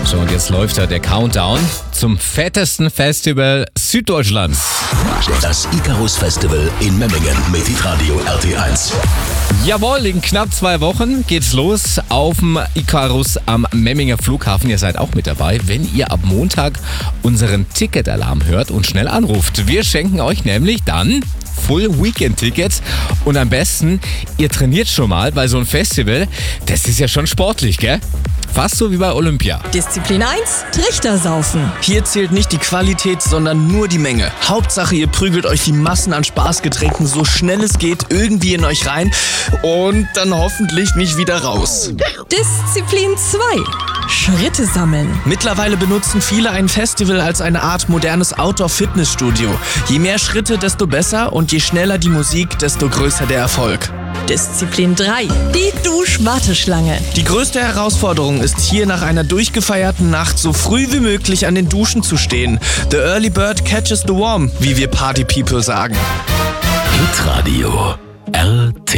So, und jetzt läuft da der Countdown zum fettesten Festival Süddeutschlands. Das Icarus Festival in Memmingen mit Hitradio RT1. Jawohl, in knapp 2 Wochen geht's los auf dem Icarus am Memminger Flughafen. Ihr seid auch mit dabei, wenn ihr ab Montag unseren Ticketalarm hört und schnell anruft. Wir schenken euch nämlich dann Full Weekend Tickets und am besten, ihr trainiert schon mal, weil so ein Festival, das ist ja schon sportlich, gell? Fast so wie bei Olympia. Disziplin 1, Trichter saufen. Hier zählt nicht die Qualität, sondern nur die Menge. Hauptsache, ihr prügelt euch die Massen an Spaßgetränken so schnell es geht irgendwie in euch rein und dann hoffentlich nicht wieder raus. Disziplin 2, Schritte sammeln. Mittlerweile benutzen viele ein Festival als eine Art modernes Outdoor-Fitnessstudio. Je mehr Schritte, desto besser und je schneller die Musik, desto größer der Erfolg. Disziplin 3, die Duschwarteschlange. Die größte Herausforderung ist hier nach einer durchgefeierten Nacht so früh wie möglich an den Duschen zu stehen. The early bird catches the worm, wie wir Party People sagen. Hitradio RT1.